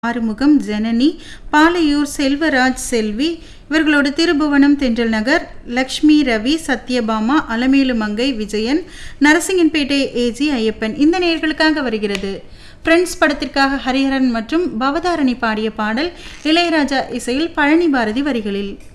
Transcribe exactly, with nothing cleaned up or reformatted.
ஆறுமுகம், ஜனனி, பாலையூர் செல்வராஜ், செல்வி, இவர்களோடு திருபுவனம், தென்றல் நகர், லக்ஷ்மி, ரவி, சத்யபாமா, அலமேலு மங்கை, விஜயன், நரசிங்கன்பேட்டை, ஏஜி ஐயப்பன். இந்த நேயர்களுக்காக வருகிறது ஃப்ரெண்ட்ஸ் படத்திற்காக ஹரிஹரன் மற்றும் பவதாரணி பாடிய பாடல். இளையராஜா இசையில், பழனி பாரதி வரிகளில்.